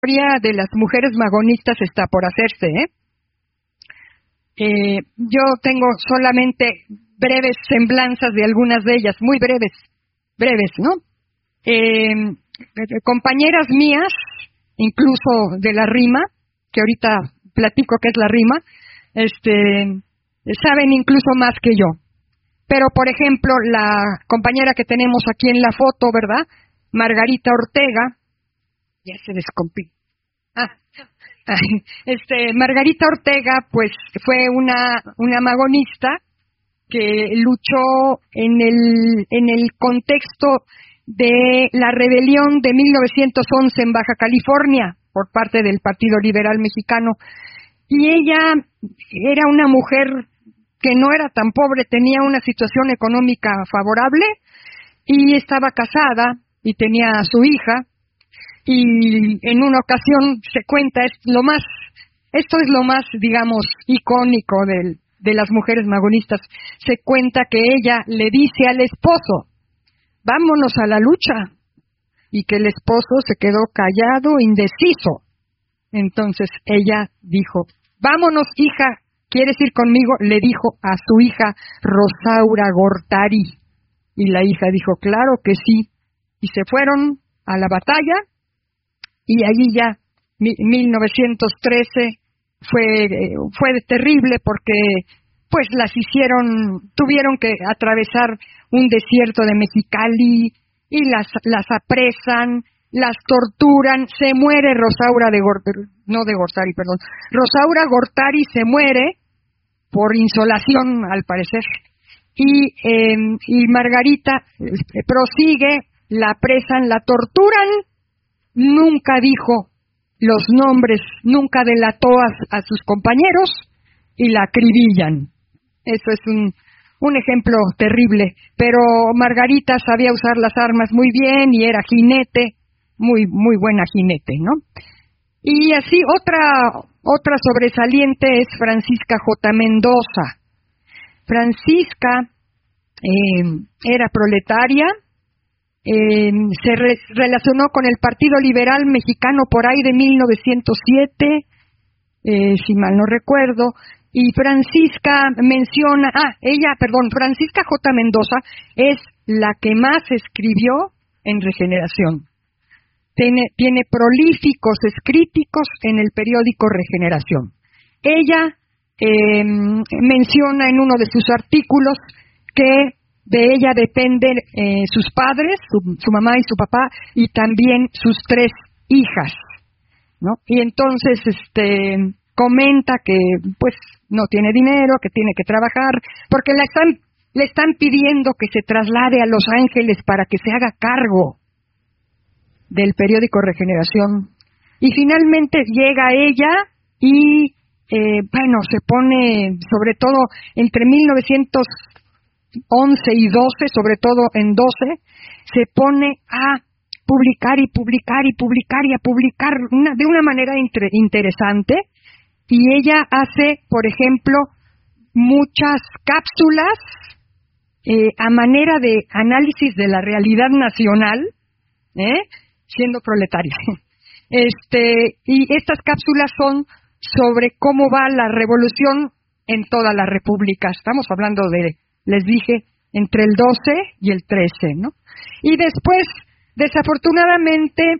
historia de las mujeres magonistas está por hacerse, yo tengo solamente breves semblanzas de algunas de ellas, muy breves, ¿no? Compañeras mías, incluso de la rima, que ahorita platico qué es la rima, saben incluso más que yo. Pero, por ejemplo, la compañera que tenemos aquí en la foto, ¿verdad? Margarita Ortega, ya se descompí. Margarita Ortega, pues, fue una magonista que luchó en el contexto de la rebelión de 1911 en Baja California por parte del Partido Liberal Mexicano. Y ella era una mujer que no era tan pobre, tenía una situación económica favorable y estaba casada y tenía a su hija. Y en una ocasión se cuenta, esto es lo más, digamos, icónico de las mujeres magonistas, se cuenta que ella le dice al esposo, vámonos a la lucha, y que el esposo se quedó callado, indeciso. Entonces ella dijo, vámonos, hija, ¿quieres ir conmigo? Le dijo a su hija Rosaura Gortari, y la hija dijo, claro que sí, y se fueron a la batalla, y allí ya, 1913, fue terrible porque pues tuvieron que atravesar un desierto de Mexicali y las apresan, las torturan, se muere Rosaura Rosaura Gortari se muere por insolación al parecer y Margarita prosigue, la apresan, la torturan, nunca dijo los nombres, nunca delató a sus compañeros y la acribillan. Eso es un ejemplo terrible, pero Margarita sabía usar las armas muy bien y era jinete, muy buena jinete, ¿no? Y así otra sobresaliente es Francisca J. Mendoza. Francisca era proletaria, se relacionó con el Partido Liberal Mexicano por ahí de 1907, si mal no recuerdo, y Francisca Francisca J. Mendoza es la que más escribió en Regeneración. Tiene prolíficos escríticos en el periódico Regeneración. Ella menciona en uno de sus artículos que de ella dependen sus padres, su mamá y su papá, y también sus 3 hijas, ¿no? Y entonces comenta que pues no tiene dinero, que tiene que trabajar, porque le están pidiendo que se traslade a Los Ángeles para que se haga cargo del periódico Regeneración. Y finalmente llega ella y se pone, sobre todo entre 1911 y 12, sobre todo en 12, se pone a publicar y publicar y publicar y a publicar de una manera interesante, y ella hace, por ejemplo, muchas cápsulas a manera de análisis de la realidad nacional, siendo proletaria. Y estas cápsulas son sobre cómo va la revolución en toda la República. Estamos hablando les dije, entre el 12 y el 13, ¿no? Y después, desafortunadamente,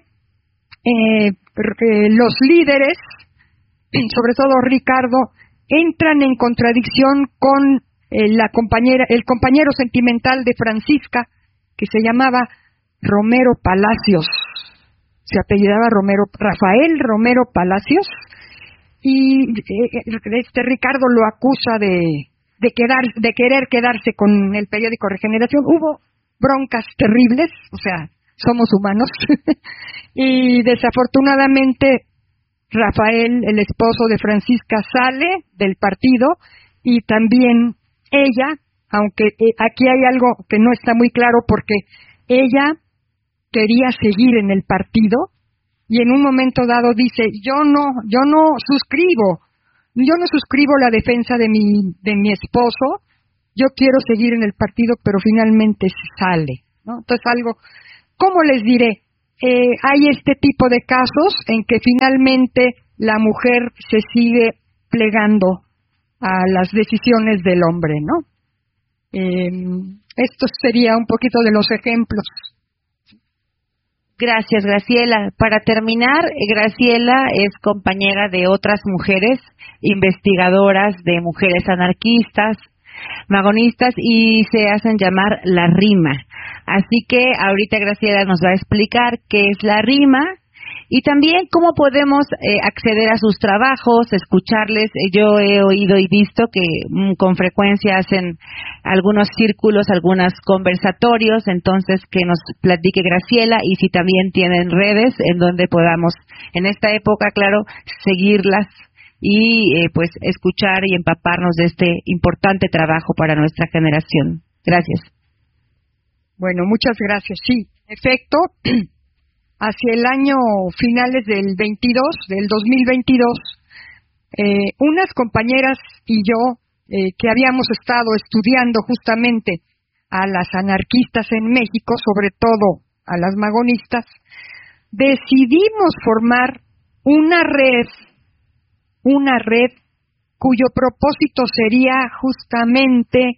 los líderes, sobre todo Ricardo, entran en contradicción con el compañero sentimental de Francisca, que se llamaba Romero Palacios. Se apellidaba Rafael Romero Palacios, y Ricardo lo acusa de querer quedarse con el periódico Regeneración. Hubo broncas terribles, o sea, somos humanos, y desafortunadamente Rafael, el esposo de Francisca, sale del partido, y también ella, aunque aquí hay algo que no está muy claro, porque ella quería seguir en el partido, y en un momento dado dice, yo no suscribo la defensa de mi esposo, yo quiero seguir en el partido, pero finalmente se sale, ¿no? Entonces ¿cómo les diré? hay este tipo de casos en que finalmente la mujer se sigue plegando a las decisiones del hombre, ¿no? Esto sería un poquito de los ejemplos. Gracias, Graciela. Para terminar, Graciela es compañera de otras mujeres investigadoras de mujeres anarquistas, magonistas, y se hacen llamar la RIMA. Así que ahorita Graciela nos va a explicar qué es la RIMA y también cómo podemos acceder a sus trabajos, escucharles. Yo he oído y visto que con frecuencia hacen algunos círculos, algunos conversatorios, entonces que nos platique Graciela y si también tienen redes en donde podamos, en esta época, claro, seguirlas y pues escuchar y empaparnos de este importante trabajo para nuestra generación. Gracias. Bueno, muchas gracias. Sí, en efecto, hacia el año finales del 2022, unas compañeras y yo, que habíamos estado estudiando justamente a las anarquistas en México, sobre todo a las magonistas, decidimos formar una red cuyo propósito sería justamente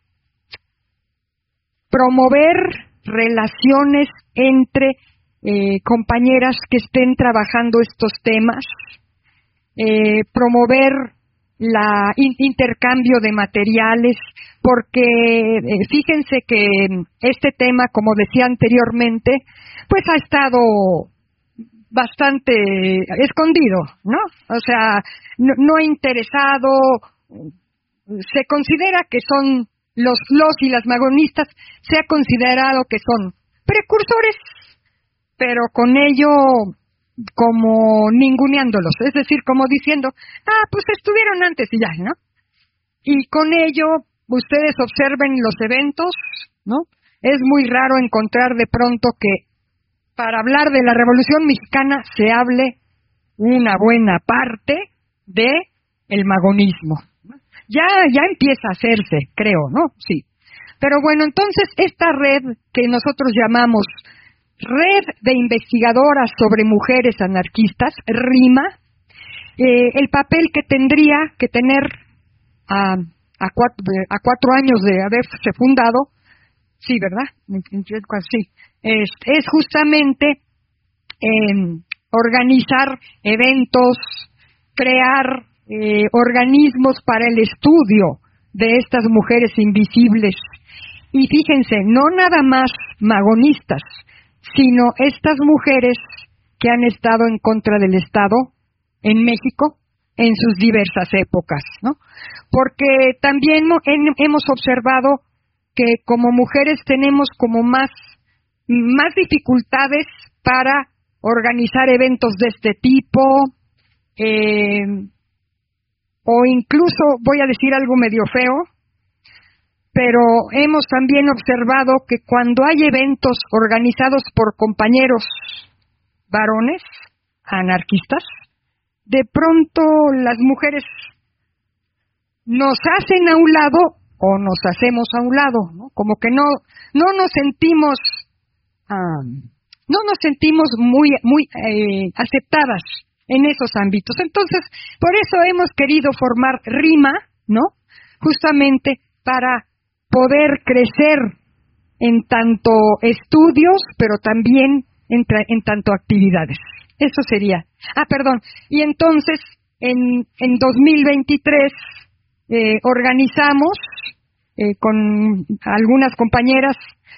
promover relaciones entre compañeras que estén trabajando estos temas, promover el intercambio de materiales, porque fíjense que este tema, como decía anteriormente, pues ha estado bastante escondido, ¿no? O sea, no interesado. Se considera que son los y las magonistas, se ha considerado que son precursores, pero con ello como ninguneándolos, es decir, como diciendo, pues estuvieron antes y ya, ¿no? Y con ello, ustedes observen los eventos, ¿no? Es muy raro encontrar de pronto que para hablar de la Revolución Mexicana se hable una buena parte de el magonismo. Ya empieza a hacerse, creo, ¿no? Sí. Pero bueno, entonces esta red que nosotros llamamos Red de Investigadoras sobre Mujeres Anarquistas, RIMA, el papel que tendría que tener a 4 años de haberse fundado, sí, ¿verdad? Sí. Es justamente organizar eventos, crear organismos para el estudio de estas mujeres invisibles. Y fíjense, no nada más magonistas, sino estas mujeres que han estado en contra del Estado en México en sus diversas épocas, ¿no? Porque también hemos observado que como mujeres tenemos como más dificultades para organizar eventos de este tipo, o incluso, voy a decir algo medio feo, pero hemos también observado que cuando hay eventos organizados por compañeros varones, anarquistas, de pronto las mujeres nos hacen a un lado o nos hacemos a un lado, ¿no? Como que no nos sentimos muy aceptadas en esos ámbitos. Entonces, por eso hemos querido formar RIMA, ¿no? Justamente para poder crecer en tanto estudios, pero también en tanto actividades. Eso sería. Perdón. Y entonces, en 2023, organizamos con algunas compañeras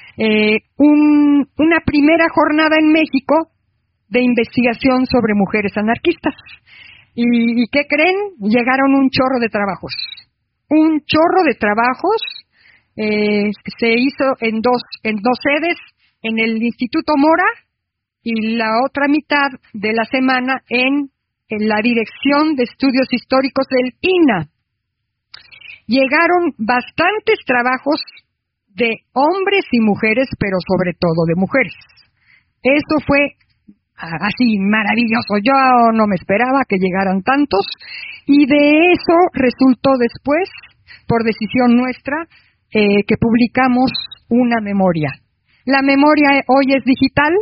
una primera jornada en México de investigación sobre mujeres anarquistas. ¿Y qué creen? Llegaron un chorro de trabajos. Un chorro de trabajos. Se hizo en dos sedes, en el Instituto Mora y la otra mitad de la semana en la Dirección de Estudios Históricos del INA. Llegaron bastantes trabajos de hombres y mujeres, pero sobre todo de mujeres. Eso fue así maravilloso. Yo no me esperaba que llegaran tantos y de eso resultó después, por decisión nuestra, que publicamos una memoria. La memoria hoy es digital,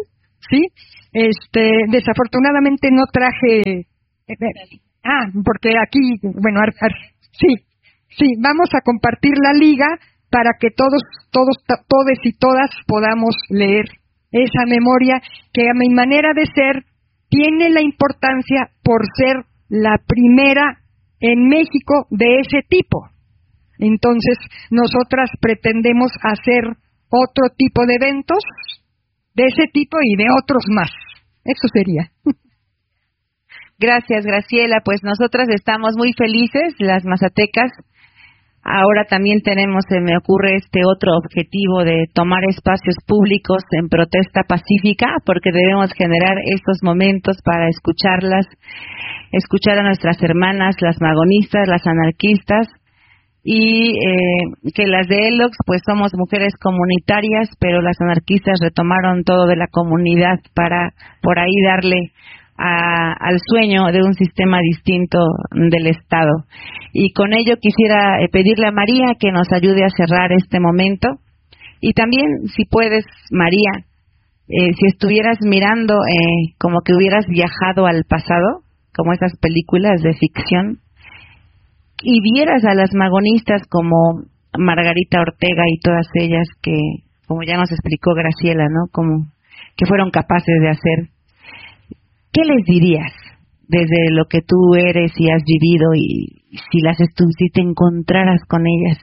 ¿sí? Desafortunadamente no traje, porque aquí, bueno, sí, vamos a compartir la liga para que todos y todas podamos leer esa memoria que a mi manera de ser tiene la importancia por ser la primera en México de ese tipo. Entonces, nosotras pretendemos hacer otro tipo de eventos de ese tipo y de otros más. Eso sería. Gracias, Graciela. Pues nosotras estamos muy felices, las mazatecas. Ahora también tenemos, se me ocurre, este otro objetivo de tomar espacios públicos en protesta pacífica, porque debemos generar estos momentos para escucharlas, escuchar a nuestras hermanas, las magonistas, las anarquistas, y que las de ELOX, pues somos mujeres comunitarias, pero las anarquistas retomaron todo de la comunidad para por ahí darle al sueño de un sistema distinto del Estado. Y con ello quisiera pedirle a María que nos ayude a cerrar este momento. Y también, si puedes, María, si estuvieras mirando como que hubieras viajado al pasado, como esas películas de ficción, y vieras a las magonistas como Margarita Ortega y todas ellas que, como ya nos explicó Graciela, ¿no? Como que fueron capaces de hacer. ¿Qué les dirías desde lo que tú eres y has vivido y si te encontraras con ellas?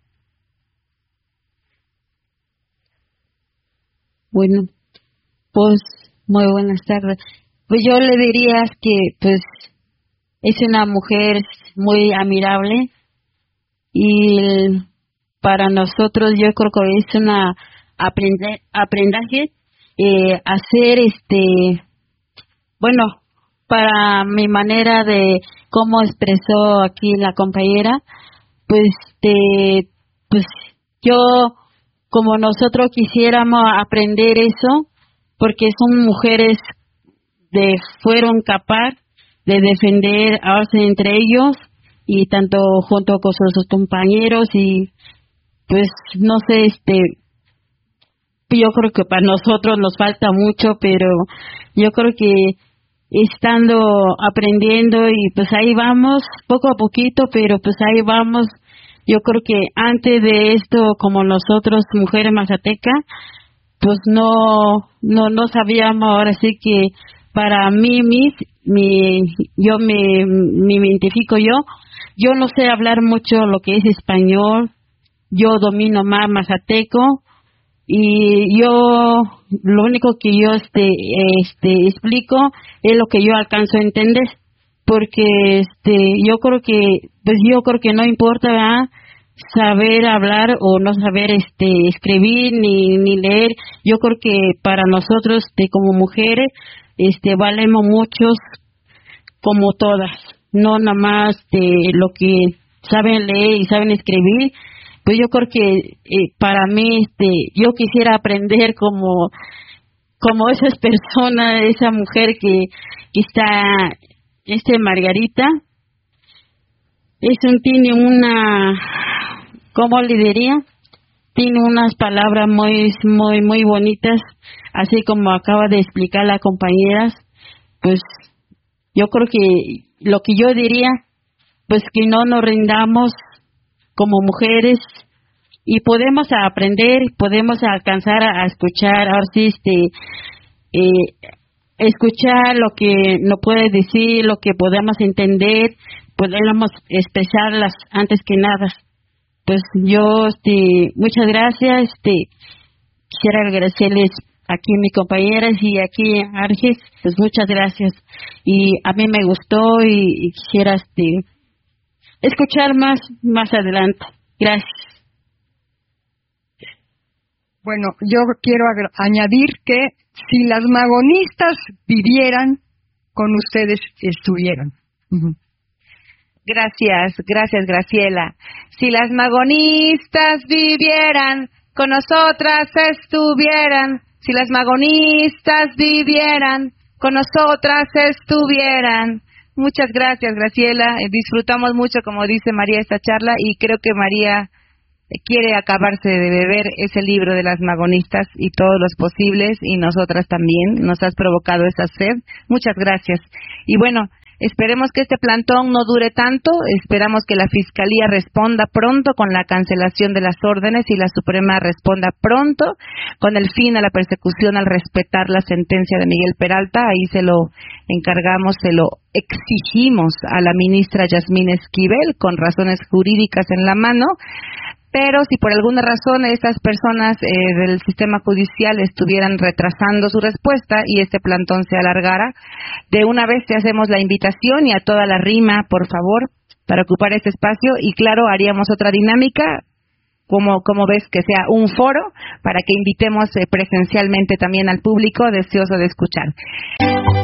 Bueno, pues muy buenas tardes. Pues yo le diría que pues es una mujer muy admirable y para nosotros yo creo que es una aprendizaje hacer bueno, para mi manera de cómo expresó aquí la compañera, pues pues yo como nosotros quisiéramos aprender eso, porque son mujeres fueron capaces de defender entre ellos y tanto junto con sus compañeros y pues no sé, yo creo que para nosotros nos falta mucho, pero yo creo que estando aprendiendo y pues ahí vamos poco a poquito, pero pues ahí vamos. Yo creo que antes de esto, como nosotros mujeres mazatecas, pues no sabíamos. Ahora sí que para mí yo me identifico yo no sé hablar mucho lo que es español, yo domino más mazateco y yo lo único que yo explico es lo que yo alcanzo a entender, porque yo creo que no importa, ¿verdad?, saber hablar o no saber escribir ni leer. Yo creo que para nosotros como mujeres valemos muchos como todas, no nada más lo que saben leer y saben escribir. Pues yo creo que para mí yo quisiera aprender como esas personas, esa mujer que está Margarita, tiene una, ¿cómo le diría? Tiene unas palabras muy bonitas, así como acaba de explicar la compañera. Pues yo creo que lo que yo diría, pues que no nos rindamos como mujeres y podemos aprender, podemos alcanzar a escuchar, ahora sí, escuchar lo que nos puede decir, lo que podamos entender, podemos expresarlas antes que nada. Pues yo, muchas gracias, quisiera agradecerles aquí a mis compañeras y aquí a Arges, pues muchas gracias. Y a mí me gustó y quisiera escuchar más adelante. Gracias. Bueno, yo quiero añadir que si las magonistas vivieran, con ustedes estuvieran. Gracias, Graciela. Si las magonistas vivieran, con nosotras estuvieran. Si las magonistas vivieran, con nosotras estuvieran. Muchas gracias, Graciela. Disfrutamos mucho, como dice María, esta charla y creo que María quiere acabarse de beber ese libro de las magonistas y todos los posibles, y nosotras también. Nos has provocado esa sed. Muchas gracias. Y bueno, esperemos que este plantón no dure tanto. Esperamos que la Fiscalía responda pronto con la cancelación de las órdenes y la Suprema responda pronto con el fin a la persecución al respetar la sentencia de Miguel Peralta. Ahí se lo encargamos, se lo exigimos a la ministra Yasmín Esquivel con razones jurídicas en la mano. Pero si por alguna razón estas personas del sistema judicial estuvieran retrasando su respuesta y este plantón se alargara, de una vez te hacemos la invitación y a toda la rima, por favor, para ocupar este espacio. Y claro, haríamos otra dinámica, como ves, que sea un foro, para que invitemos presencialmente también al público deseoso de escuchar.